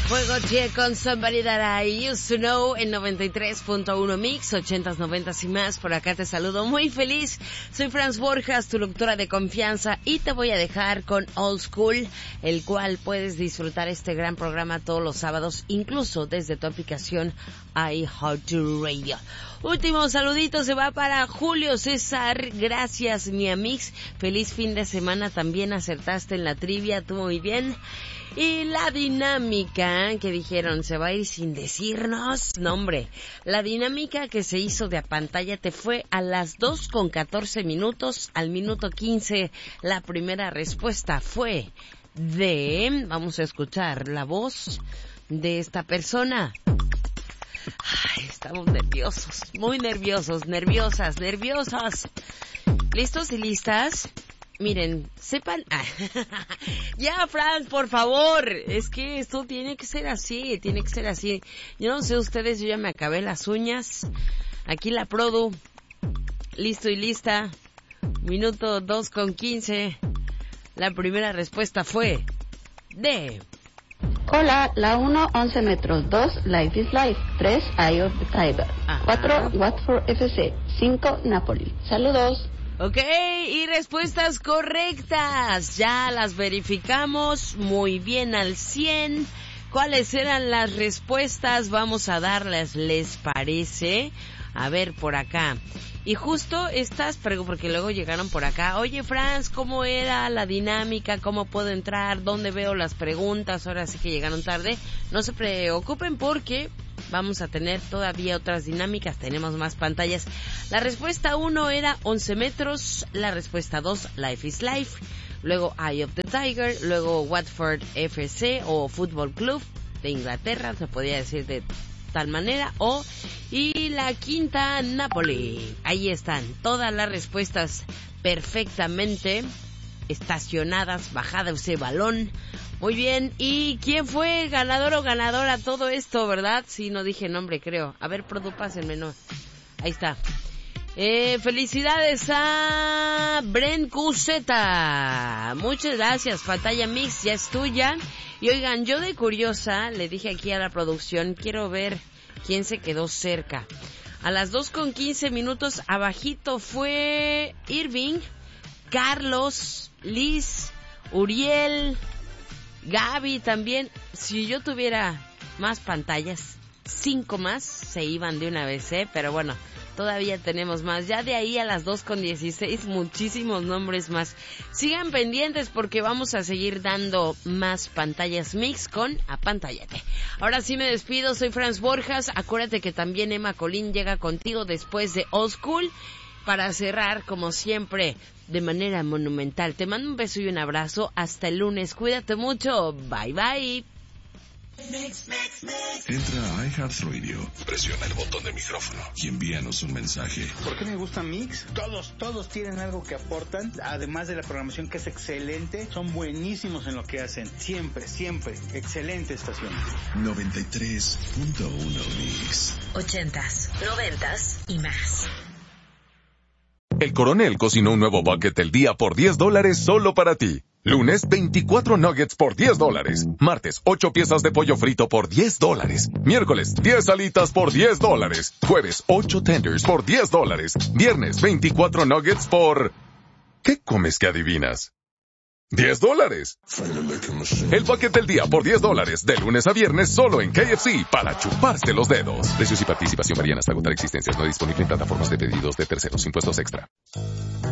Fuego Che con Somebody That I Used to Know en 93.1 Mix, 80s, 90s y más. Por acá te saludo muy feliz. Soy Franz Borjas, tu locutora de confianza, y te voy a dejar con Old School, el cual puedes disfrutar este gran programa todos los sábados, incluso desde tu aplicación iHeartRadio. Último saludito se va para Julio César. Gracias, mi amix. Feliz fin de semana. También acertaste en la trivia, tú muy bien. Y la dinámica que dijeron, ¿se va a ir sin decirnos? No, hombre. La dinámica que se hizo de Apantállate fue a las 2:14 al minuto 15. La primera respuesta fue de... Vamos a escuchar la voz de esta persona. Ay, estamos nerviosos, muy nerviosos, nerviosas. ¿Listos y listas? Miren, sepan... Ya, Franz, por favor. Es que esto tiene que ser así. Yo no sé ustedes, yo ya me acabé las uñas. Aquí la produ. Listo y lista. Minuto 2:15. La primera respuesta fue de... Hola, la 1, 11 metros. 2, Life is Life. 3, Eye of the Tiger. 4, Watford FC. 5, Napoli. Saludos. Ok, y respuestas correctas. Ya las verificamos muy bien al 100. ¿Cuáles eran las respuestas? Vamos a darles, ¿les parece? A ver, por acá. Y justo estas, porque luego llegaron por acá. Oye, Franz, ¿cómo era la dinámica? ¿Cómo puedo entrar? ¿Dónde veo las preguntas? Ahora sí que llegaron tarde. No se preocupen porque vamos a tener todavía otras dinámicas. Tenemos más pantallas. La respuesta 1 era 11 metros. La respuesta 2, Life is Life. Luego Eye of the Tiger. Luego Watford FC o Fútbol Club de Inglaterra. Se podía decir de tal manera. Y la quinta, Napoli. Ahí están todas las respuestas perfectamente estacionadas, bajada ese balón. Muy bien. ¿Y quién fue ganador o ganadora todo esto, verdad? Sí, no dije nombre, creo. A ver, produ, pásenme, no. Ahí está. Felicidades a Bren Cuseta. Muchas gracias. Pantalla Mix ya es tuya. Y oigan, yo de curiosa le dije aquí a la producción, quiero ver quién se quedó cerca. A las 2:15 abajito fue Irving, Carlos, Liz, Uriel, Gaby también. Si yo tuviera más pantallas, 5 más, se iban de una vez, pero bueno, todavía tenemos más. Ya de ahí a las 2:16, muchísimos nombres más. Sigan pendientes porque vamos a seguir dando más pantallas mix con Apantállate. Ahora sí me despido, soy Franz Borjas. Acuérdate que también Emma Colín llega contigo después de Old School para cerrar, como siempre, de manera monumental. Te mando un beso y un abrazo. Hasta el lunes. Cuídate mucho. Bye, bye. Entra a iHeartRadio, presiona el botón de micrófono y envíanos un mensaje. ¿Por qué me gusta Mix? Todos tienen algo que aportan, además de la programación que es excelente, son buenísimos en lo que hacen, siempre, excelente estación. 93.1 Mix. 80s, 90s y más. El Coronel cocinó un nuevo bucket del día por $10 solo para ti. Lunes, 24 nuggets por $10. Martes, 8 piezas de pollo frito por $10. Miércoles, 10 alitas por $10. Jueves, 8 tenders por $10. Viernes, 24 nuggets por... ¿Qué comes que adivinas? $10. El bucket del día por $10. De lunes a viernes solo en KFC para chuparse los dedos. Precios y participación varían hasta agotar existencias. No disponible en plataformas de pedidos de terceros. Impuestos extra.